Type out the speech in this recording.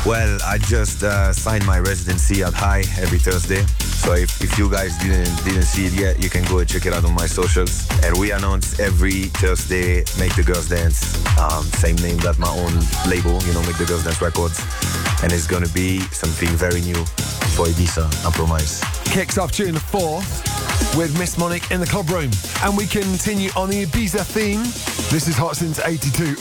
Well, I just signed my residency at High every Thursday. So if you guys didn't see it yet, you can go and check it out on my socials. And we announce every Thursday Make the Girls Dance. Same name that my own label, Make the Girls Dance Records. And it's gonna be something very new for Ibiza, I promise. Kicks off June the 4th with Miss Monic in the club room. And we continue on the Ibiza theme. This is Hot Since 82